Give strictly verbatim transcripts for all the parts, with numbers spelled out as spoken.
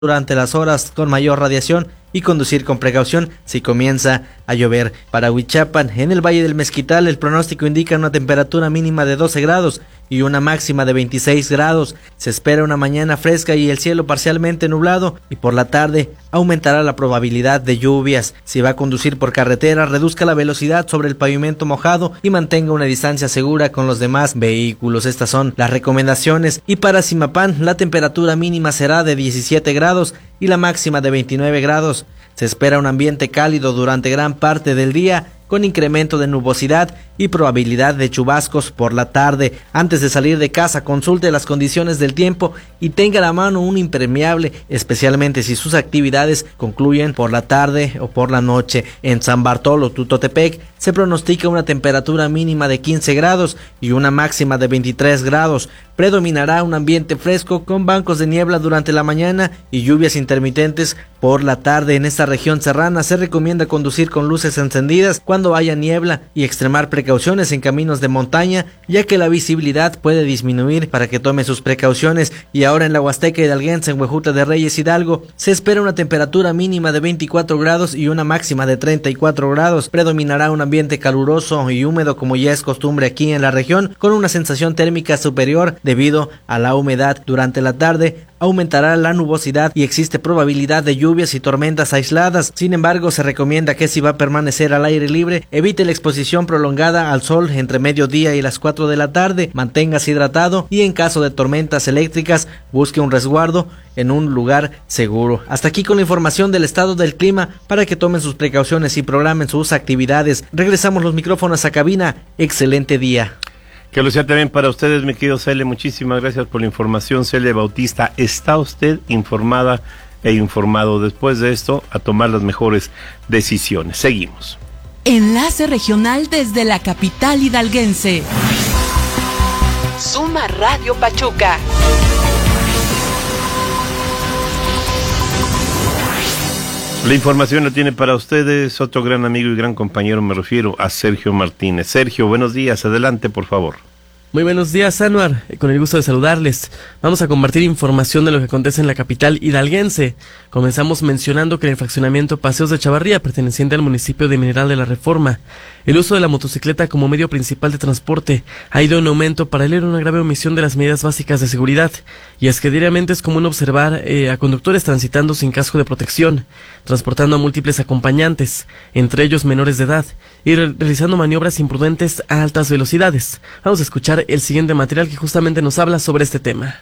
durante las horas con mayor radiación y conducir con precaución si comienza a llover. Para Huichapan, en el Valle del Mezquital, el pronóstico indica una temperatura mínima de doce grados y una máxima de veintiséis grados. Se espera una mañana fresca y el cielo parcialmente nublado, y por la tarde aumentará la probabilidad de lluvias. Si va a conducir por carretera, reduzca la velocidad sobre el pavimento mojado y mantenga una distancia segura con los demás vehículos. Estas son las recomendaciones. Y para Zimapán, la temperatura mínima será de diecisiete grados y la máxima de veintinueve grados. Se espera un ambiente cálido durante gran parte del día, con incremento de nubosidad y probabilidad de chubascos por la tarde. Antes de salir de casa, consulte las condiciones del tiempo y tenga a la mano un impermeable, especialmente si sus actividades concluyen por la tarde o por la noche. En San Bartolo, Tutotepec, se pronostica una temperatura mínima de quince grados y una máxima de veintitrés grados. Predominará un ambiente fresco con bancos de niebla durante la mañana y lluvias intermitentes por la tarde. En esta región serrana se recomienda conducir con luces encendidas cuando haya niebla y extremar precauciones en caminos de montaña, ya que la visibilidad puede disminuir. Para que tome sus precauciones. Y ahora en la Huasteca Hidalguense, en Huehuta de Reyes, Hidalgo, se espera una temperatura mínima de veinticuatro grados y una máxima de treinta y cuatro grados. Predominará un ambiente caluroso y húmedo, como ya es costumbre aquí en la región, con una sensación térmica superior debido a la humedad. Durante la tarde aumentará la nubosidad y existe probabilidad de lluvias y tormentas aisladas. Sin embargo, se recomienda que si va a permanecer al aire libre, evite la exposición prolongada al sol entre mediodía y las cuatro de la tarde, manténgase hidratado y en caso de tormentas eléctricas, busque un resguardo en un lugar seguro. Hasta aquí con la información del estado del clima, para que tomen sus precauciones y programen sus actividades. Regresamos los micrófonos a cabina. Excelente día. Que lo sea también para ustedes, mi querido Cele. Muchísimas gracias por la información, Cele Bautista. Está usted informada e informado. Después de esto, a tomar las mejores decisiones. Seguimos. Enlace regional desde la capital hidalguense. Suma Radio Pachuca. La información la tiene para ustedes otro gran amigo y gran compañero, me refiero a Sergio Martínez. Sergio, buenos días, adelante por favor. Muy buenos días, Anuar, con el gusto de saludarles. Vamos a compartir información de lo que acontece en la capital hidalguense. Comenzamos mencionando que en el fraccionamiento Paseos de Chavarría, perteneciente al municipio de Mineral de la Reforma, el uso de la motocicleta como medio principal de transporte ha ido en aumento paralelo a una grave omisión de las medidas básicas de seguridad. Y es que diariamente es común observar eh, a conductores transitando sin casco de protección, transportando a múltiples acompañantes, entre ellos menores de edad, y re- realizando maniobras imprudentes a altas velocidades. Vamos a escuchar el siguiente material que justamente nos habla sobre este tema.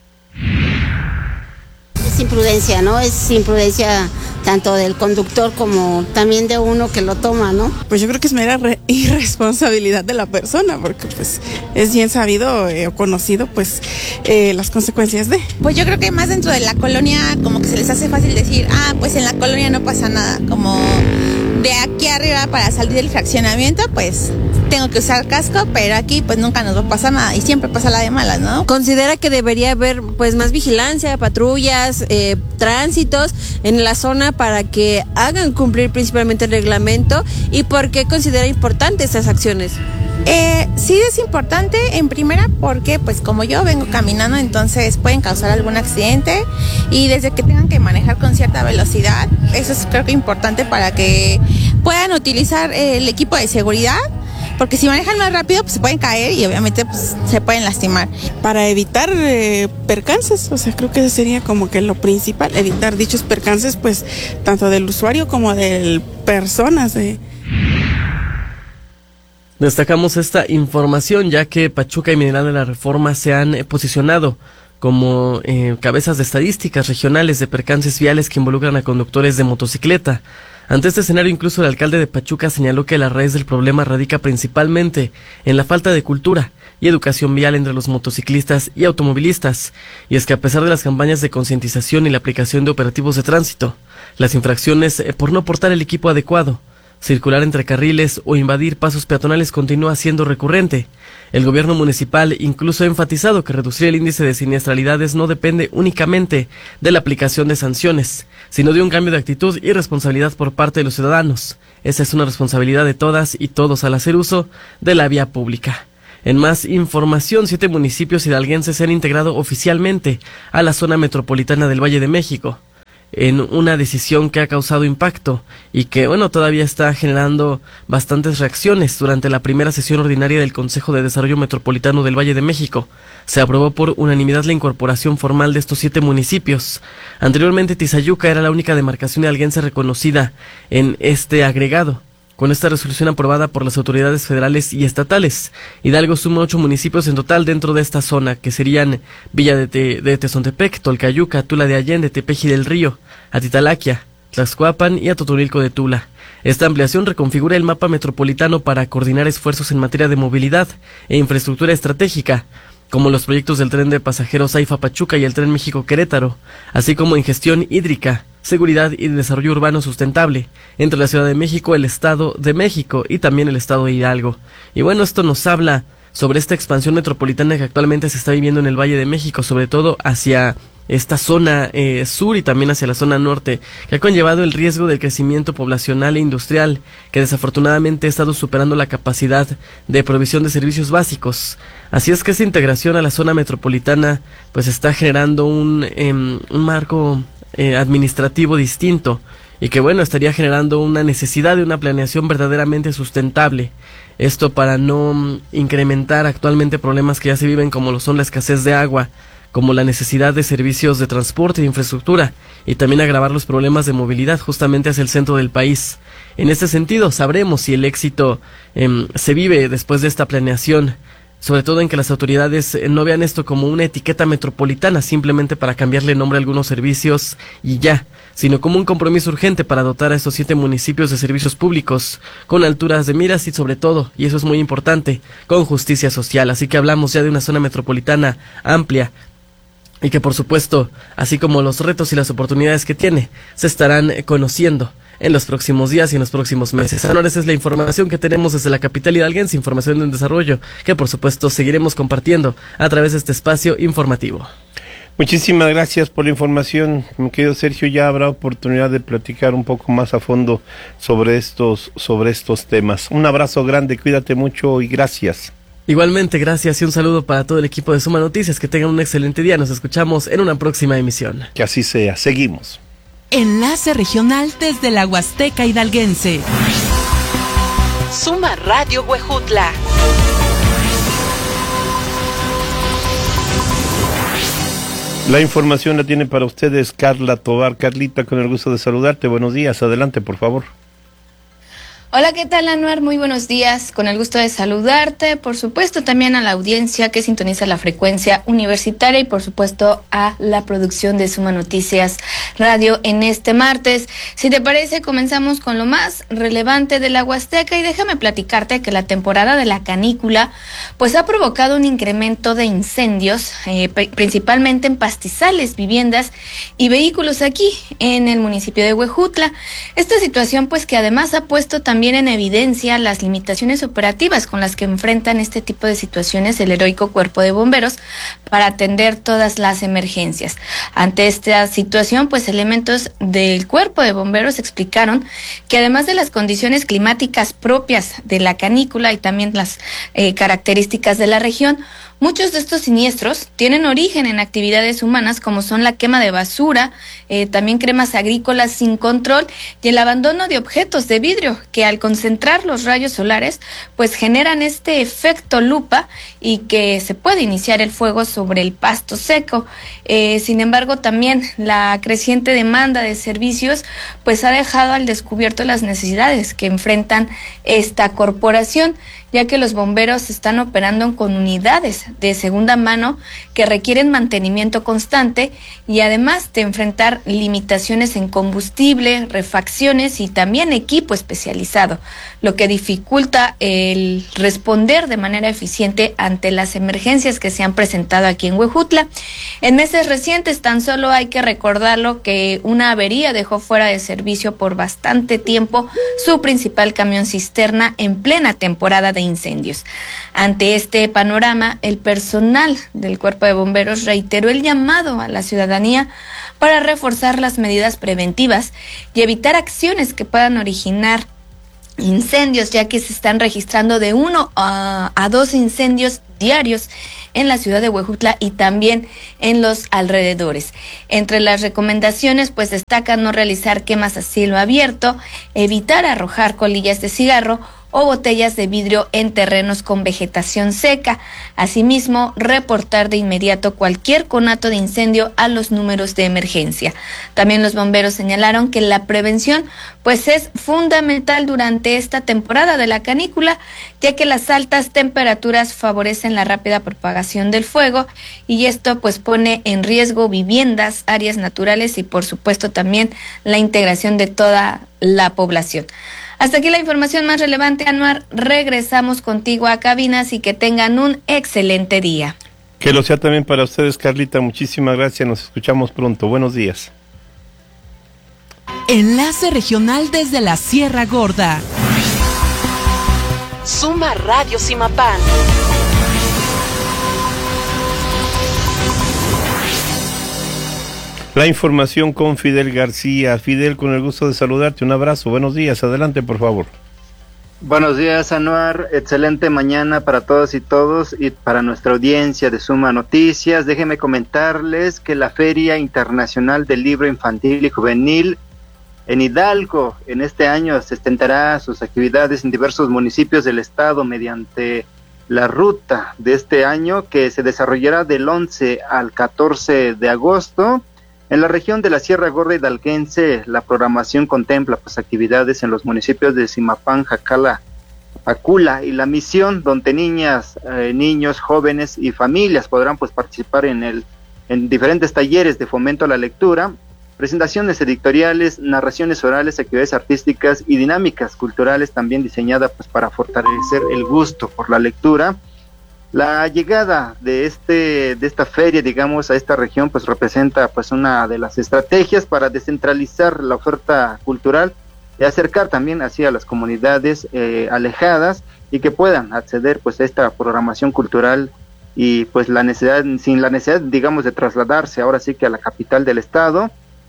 Es imprudencia, ¿no? Es imprudencia tanto del conductor como también de uno que lo toma, ¿no? Pues yo creo que es mera re- irresponsabilidad de la persona, porque pues es bien sabido eh, o conocido pues eh, las consecuencias de... Pues yo creo que más dentro de la colonia como que se les hace fácil decir, ah, pues en la colonia no pasa nada, como de aquí arriba para salir del fraccionamiento, pues tengo que usar casco, pero aquí pues nunca nos va a pasar nada y siempre pasa la de malas, ¿no? Considera que debería haber pues más vigilancia, patrullas, eh, tránsitos en la zona para que hagan cumplir principalmente el reglamento, y por qué considera importante estas acciones. Eh, sí es importante en primera porque pues como yo vengo caminando, entonces pueden causar algún accidente, y desde que tengan que manejar con cierta velocidad, eso es creo que importante para que puedan utilizar el equipo de seguridad, porque si manejan más rápido pues se pueden caer y obviamente pues se pueden lastimar. Para evitar eh, percances, o sea, creo que eso sería como que lo principal, evitar dichos percances pues tanto del usuario como de personas de... Destacamos esta información ya que Pachuca y Mineral de la Reforma se han eh, posicionado como eh, cabezas de estadísticas regionales de percances viales que involucran a conductores de motocicleta. Ante este escenario, incluso el alcalde de Pachuca señaló que la raíz del problema radica principalmente en la falta de cultura y educación vial entre los motociclistas y automovilistas. Y es que a pesar de las campañas de concientización y la aplicación de operativos de tránsito, las infracciones eh, por no portar el equipo adecuado, circular entre carriles o invadir pasos peatonales continúa siendo recurrente. El gobierno municipal incluso ha enfatizado que reducir el índice de siniestralidades no depende únicamente de la aplicación de sanciones, sino de un cambio de actitud y responsabilidad por parte de los ciudadanos. Esa es una responsabilidad de todas y todos al hacer uso de la vía pública. En más información, siete municipios hidalguenses se han integrado oficialmente a la zona metropolitana del Valle de México. en una decisión que ha causado impacto y que, bueno, todavía está generando bastantes reacciones. Durante la primera sesión ordinaria del Consejo de Desarrollo Metropolitano del Valle de México, se aprobó por unanimidad la incorporación formal de estos siete municipios. Anteriormente, Tizayuca era la única demarcación hidalguense reconocida en este agregado. Con esta resolución aprobada por las autoridades federales y estatales, Hidalgo suma ocho municipios en total dentro de esta zona, que serían Villa de, Te, de Tezontepec, Tolcayuca, Tula de Allende, Tepeji del Río, Atitalaquia, Tlaxcuapan y Atotonilco de Tula. Esta ampliación reconfigura el mapa metropolitano para coordinar esfuerzos en materia de movilidad e infraestructura estratégica, como los proyectos del tren de pasajeros Aifa-Pachuca y el tren México-Querétaro, así como en gestión hídrica, seguridad y desarrollo urbano sustentable entre la Ciudad de México, el Estado de México y también el Estado de Hidalgo. Y bueno, esto nos habla sobre esta expansión metropolitana que actualmente se está viviendo en el Valle de México, sobre todo hacia esta zona eh, sur y también hacia la zona norte, que ha conllevado el riesgo del crecimiento poblacional e industrial, que desafortunadamente ha estado superando la capacidad de provisión de servicios básicos. Así es que esa integración a la zona metropolitana pues está generando un, eh, un marco eh, administrativo distinto y que bueno, estaría generando una necesidad de una planeación verdaderamente sustentable. Esto para no incrementar actualmente problemas que ya se viven, como lo son la escasez de agua, como la necesidad de servicios de transporte e infraestructura, y también agravar los problemas de movilidad justamente hacia el centro del país. En este sentido, sabremos si el éxito eh, se vive después de esta planeación, sobre todo en que las autoridades eh, no vean esto como una etiqueta metropolitana simplemente para cambiarle nombre a algunos servicios y ya, sino como un compromiso urgente para dotar a estos siete municipios de servicios públicos con alturas de miras y sobre todo, y eso es muy importante, con justicia social. Así que hablamos ya de una zona metropolitana amplia, y que por supuesto, así como los retos y las oportunidades que tiene, se estarán conociendo en los próximos días y en los próximos meses. Ahora esa es la información que tenemos desde la capital hidalguense, información en desarrollo, que por supuesto seguiremos compartiendo a través de este espacio informativo. Muchísimas gracias por la información, mi querido Sergio. Ya habrá oportunidad de platicar un poco más a fondo sobre estos, sobre estos temas. Un abrazo grande, cuídate mucho y gracias. Igualmente, gracias y un saludo para todo el equipo de Suma Noticias. Que tengan un excelente día. Nos escuchamos en una próxima emisión. Que así sea. Seguimos. Enlace regional desde la Huasteca hidalguense. Suma Radio Huejutla. La información la tiene para ustedes Carla Tobar. Carlita, con el gusto de saludarte. Buenos días. Adelante, por favor. Hola, ¿qué tal, Anuar? Muy buenos días, con el gusto de saludarte, por supuesto también a la audiencia que sintoniza la frecuencia universitaria y por supuesto a la producción de Suma Noticias Radio en este martes. Si te parece, comenzamos con lo más relevante de la Huasteca y déjame platicarte que la temporada de la canícula pues ha provocado un incremento de incendios, eh, principalmente en pastizales, viviendas y vehículos aquí en el municipio de Huejutla. Esta situación pues que además ha puesto también en evidencia las limitaciones operativas con las que enfrentan este tipo de situaciones el heroico Cuerpo de Bomberos para atender todas las emergencias. Ante esta situación, pues elementos del Cuerpo de Bomberos explicaron que además de las condiciones climáticas propias de la canícula y también las eh, características de la región, muchos de estos siniestros tienen origen en actividades humanas como son la quema de basura, eh, también cremas agrícolas sin control y el abandono de objetos de vidrio que al concentrar los rayos solares pues generan este efecto lupa y que se puede iniciar el fuego sobre el pasto seco. Eh, sin embargo, también la creciente demanda de servicios pues ha dejado al descubierto las necesidades que enfrentan esta corporación, ya que los bomberos están operando con unidades de segunda mano que requieren mantenimiento constante y además de enfrentar limitaciones en combustible, refacciones y también equipo especializado, lo que dificulta el responder de manera eficiente ante las emergencias que se han presentado aquí en Huejutla. En meses recientes tan solo hay que recordarlo que una avería dejó fuera de servicio por bastante tiempo su principal camión cisterna en plena temporada de incendios. Ante este panorama, el personal del Cuerpo de Bomberos reiteró el llamado a la ciudadanía para reforzar las medidas preventivas y evitar acciones que puedan originar incendios, ya que se están registrando de uno a, a dos incendios diarios en la ciudad de Huejutla y también en los alrededores. Entre las recomendaciones, pues destaca no realizar quemas a cielo abierto, evitar arrojar colillas de cigarro o botellas de vidrio en terrenos con vegetación seca. Asimismo, reportar de inmediato cualquier conato de incendio a los números de emergencia. También los bomberos señalaron que la prevención pues es fundamental durante esta temporada de la canícula, ya que las altas temperaturas favorecen la rápida propagación del fuego y esto pues pone en riesgo viviendas, áreas naturales y por supuesto también la integración de toda la población. Hasta aquí la información más relevante, Anuar. Regresamos contigo a cabinas y que tengan un excelente día. Que lo sea también para ustedes, Carlita. Muchísimas gracias. Nos escuchamos pronto. Buenos días. Enlace regional desde la Sierra Gorda. Suma Radio Simapán. La información con Fidel García. Fidel, con el gusto de saludarte. Un abrazo. Buenos días. Adelante, por favor. Buenos días, Anuar. Excelente mañana para todos y todos y para nuestra audiencia de Suma Noticias. Déjenme comentarles que la Feria Internacional del Libro Infantil y Juvenil en Hidalgo en este año se extenderá sus actividades en diversos municipios del estado mediante la ruta de este año que se desarrollará del once al catorce de agosto. En la región de la Sierra Gorda hidalguense, la programación contempla pues actividades en los municipios de Simapán, Jacala, Acula y La Misión, donde niñas, eh, niños, jóvenes y familias podrán pues participar en el en diferentes talleres de fomento a la lectura, presentaciones editoriales, narraciones orales, actividades artísticas y dinámicas culturales también diseñadas pues para fortalecer el gusto por la lectura. La llegada de este de esta feria, digamos, a esta región, pues representa pues una de las estrategias para descentralizar la oferta cultural y acercar también así a las comunidades eh, alejadas y que puedan acceder pues a esta programación cultural y pues la necesidad, sin la necesidad, digamos, de trasladarse ahora sí que a la capital del estado.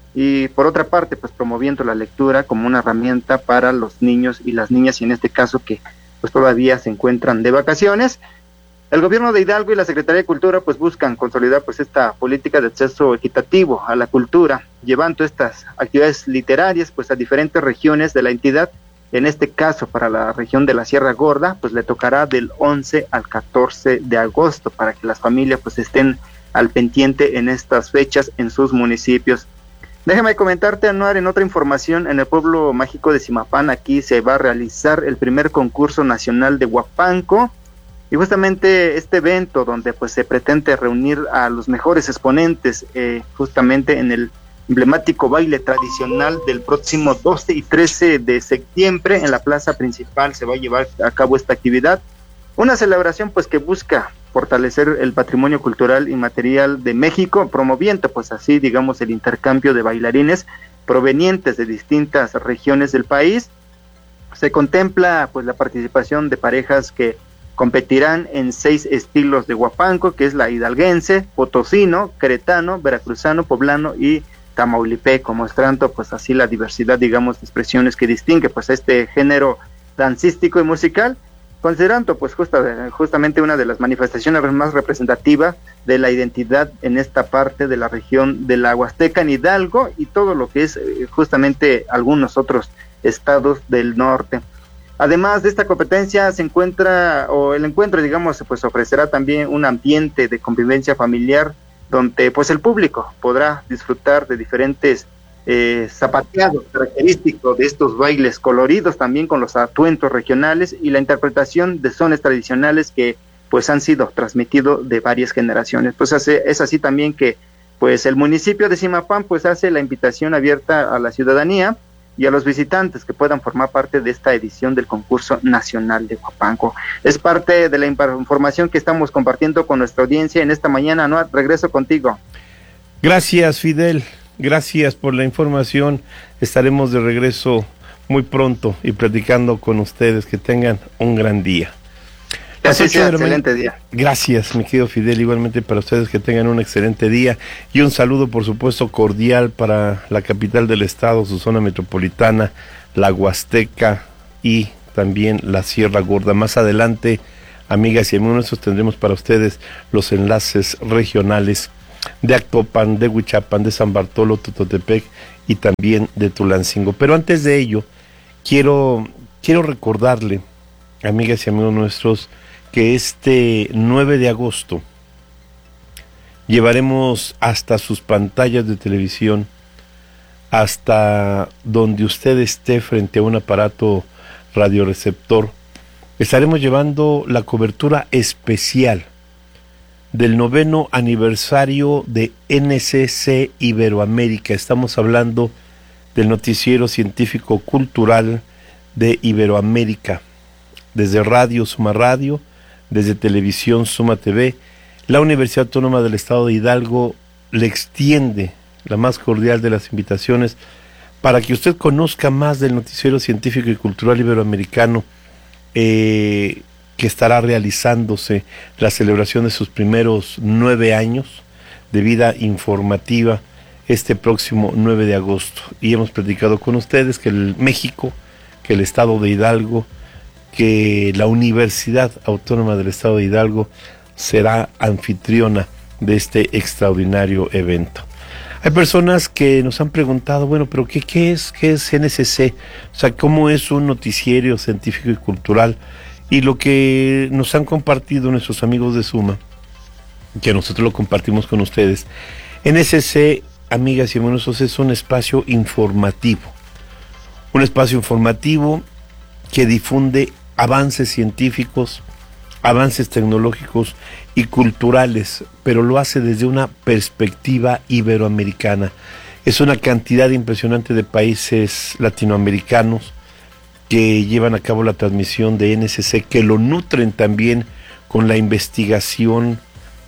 Y por otra parte, pues promoviendo la lectura como una herramienta para los niños y las niñas, y en este caso que pues todavía se encuentran de vacaciones. El gobierno de Hidalgo y la Secretaría de Cultura pues buscan consolidar pues esta política de acceso equitativo a la cultura, llevando estas actividades literarias pues a diferentes regiones de la entidad. En este caso, para la región de la Sierra Gorda, pues le tocará del once al catorce de agosto para que las familias pues estén al pendiente en estas fechas en sus municipios. Déjame comentarte, Anuar, en otra información, en el pueblo mágico de Simapán, aquí se va a realizar el primer concurso nacional de Huapanco. Y justamente este evento donde pues se pretende reunir a los mejores exponentes eh, justamente en el emblemático baile tradicional del próximo doce y trece de septiembre en la plaza principal se va a llevar a cabo esta actividad, una celebración pues que busca fortalecer el patrimonio cultural y material de México, promoviendo pues así digamos el intercambio de bailarines provenientes de distintas regiones del país. Se contempla pues la participación de parejas que competirán en seis estilos de Huapanco, que es la hidalguense, potosino, queretano, veracruzano, poblano y tamaulipeco, mostrando pues así la diversidad, digamos, de expresiones que distingue pues este género dancístico y musical, considerando pues justa, justamente una de las manifestaciones más representativas de la identidad en esta parte de la región de la Huasteca en Hidalgo y todo lo que es eh, justamente algunos otros estados del norte. Además de esta competencia se encuentra, o el encuentro digamos, pues ofrecerá también un ambiente de convivencia familiar donde pues el público podrá disfrutar de diferentes eh, zapateados característicos de estos bailes coloridos, también con los atuendos regionales y la interpretación de sones tradicionales que pues han sido transmitidos de varias generaciones. Pues hace, es así también que pues el municipio de Simapán pues hace la invitación abierta a la ciudadanía y a los visitantes que puedan formar parte de esta edición del concurso nacional de Huapanco. Es parte de la información que estamos compartiendo con nuestra audiencia en esta mañana. No, regreso contigo. Gracias, Fidel. Gracias por la información. Estaremos de regreso muy pronto y platicando con ustedes. Que tengan un gran día. Así sea, excelente día. Gracias, mi querido Fidel, igualmente para ustedes, que tengan un excelente día y un saludo, por supuesto, cordial para la capital del estado, su zona metropolitana, la Huasteca y también la Sierra Gorda. Más adelante amigas y amigos nuestros, tendremos para ustedes los enlaces regionales de Actopan, de Huichapan, de San Bartolo, Tototepec y también de Tulancingo. Pero antes de ello, quiero, quiero recordarle, amigas y amigos nuestros, que este nueve de agosto llevaremos hasta sus pantallas de televisión, hasta donde usted esté frente a un aparato radioreceptor, estaremos llevando la cobertura especial del noveno aniversario de N C C Iberoamérica. Estamos hablando del noticiero científico cultural de Iberoamérica, desde Radio Suma Radio, desde Televisión Suma T V. La Universidad Autónoma del Estado de Hidalgo le extiende la más cordial de las invitaciones para que usted conozca más del noticiero científico y cultural iberoamericano, eh, que estará realizándose la celebración de sus primeros nueve años de vida informativa este próximo nueve de agosto. Y hemos platicado con ustedes que el México, que el Estado de Hidalgo, que la Universidad Autónoma del Estado de Hidalgo será anfitriona de este extraordinario evento. Hay personas que nos han preguntado, bueno, pero ¿qué, qué es qué es N C C? O sea, ¿cómo es un noticiero científico y cultural? Y lo que nos han compartido nuestros amigos de Suma, que nosotros lo compartimos con ustedes, N C C, amigas y amigos, es un espacio informativo, un espacio informativo que difunde avances científicos, avances tecnológicos y culturales, pero lo hace desde una perspectiva iberoamericana. Es una cantidad impresionante de países latinoamericanos que llevan a cabo la transmisión de N C C, que lo nutren también con la investigación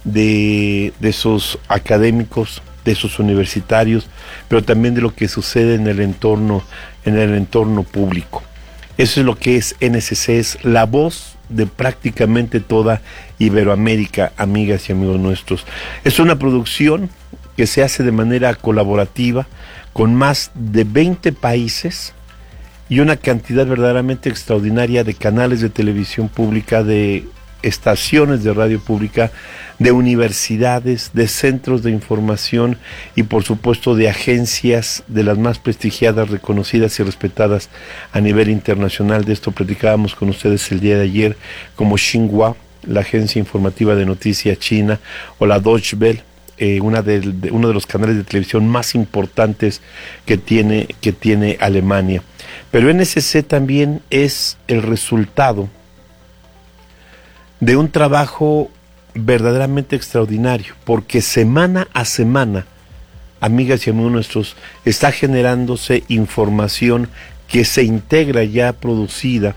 de, de sus académicos, de sus universitarios, pero también de lo que sucede en el entorno, en el entorno público. Eso es lo que es N C C, es la voz de prácticamente toda Iberoamérica, amigas y amigos nuestros. Es una producción que se hace de manera colaborativa con más de veinte países y una cantidad verdaderamente extraordinaria de canales de televisión pública, de estaciones de radio pública, de universidades, de centros de información y por supuesto de agencias de las más prestigiadas, reconocidas y respetadas a nivel internacional. De esto platicábamos con ustedes el día de ayer, como Xinhua, la agencia informativa de noticias china, o la Deutsche Welle, eh, una de, de, uno de los canales de televisión más importantes que tiene, que tiene Alemania. Pero N C C también es el resultado de un trabajo verdaderamente extraordinario, porque semana a semana, amigas y amigos nuestros, está generándose información que se integra ya producida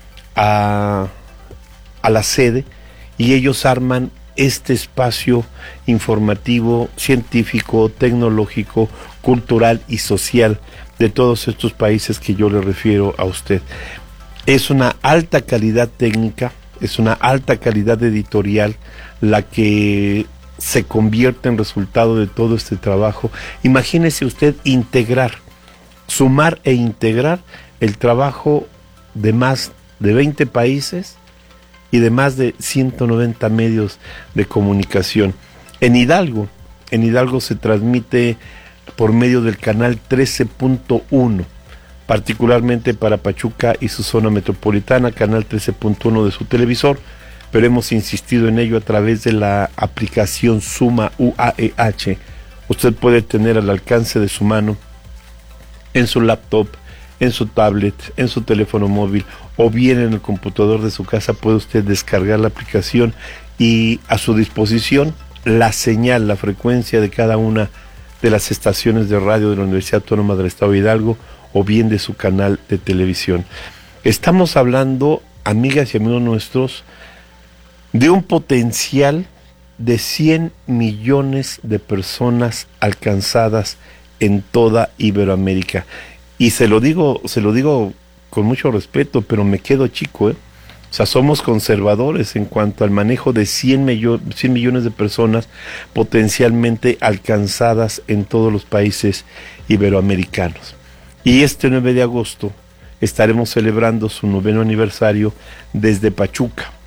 a, a la sede, y ellos arman este espacio informativo, científico, tecnológico, cultural y social de todos estos países que yo le refiero a usted. Es una alta calidad técnica, es una alta calidad editorial la que se convierte en resultado de todo este trabajo. Imagínese usted integrar, sumar e integrar el trabajo de más de veinte países y de más de ciento noventa medios de comunicación. En Hidalgo, en Hidalgo se transmite por medio del canal trece punto uno, particularmente para Pachuca y su zona metropolitana, canal trece punto uno de su televisor, pero hemos insistido en ello a través de la aplicación Suma U A E H. Usted puede tener al alcance de su mano, en su laptop, en su tablet, en su teléfono móvil, o bien en el computador de su casa, puede usted descargar la aplicación y a su disposición la señal, la frecuencia de cada una de las estaciones de radio de la Universidad Autónoma del Estado de Hidalgo, o bien de su canal de televisión. Estamos hablando, amigas y amigos nuestros, de un potencial de cien millones de personas alcanzadas en toda Iberoamérica. Y se lo digo, se lo digo con mucho respeto, pero me quedo chico, ¿eh? O sea, somos conservadores en cuanto al manejo de cien millones de personas potencialmente alcanzadas en todos los países iberoamericanos. Y este nueve de agosto estaremos celebrando su noveno aniversario desde Pachuca.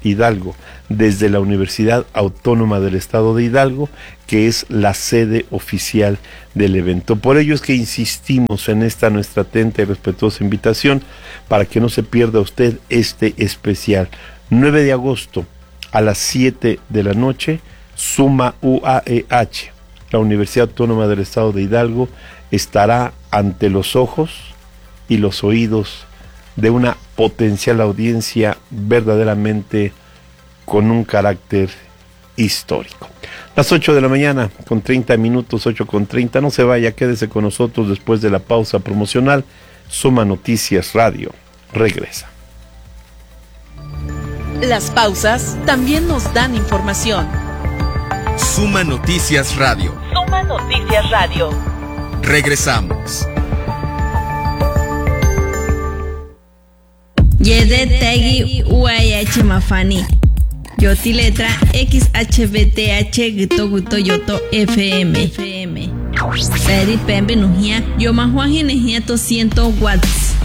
Hidalgo, desde la Universidad Autónoma del Estado de Hidalgo, que es la sede oficial del evento. Por ello es que insistimos en esta nuestra atenta y respetuosa invitación para que no se pierda usted este especial. nueve de agosto a las siete de la noche, Suma U A E H, la Universidad Autónoma del Estado de Hidalgo, estará ante los ojos y los oídos de una potencial audiencia verdaderamente con un carácter histórico. Las ocho de la mañana con treinta minutos, ocho con treinta, no se vaya, quédese con nosotros después de la pausa promocional. Suma Noticias Radio regresa. Las pausas también nos dan información. Suma Noticias Radio. Suma Noticias Radio. Regresamos. Yede Tegi U A H Mafani. Yoti letra X H B T H Gito Guto Yoto F M. F M. Peri Pembe Nujia. Yo Mahuaji Nejia to cien watts.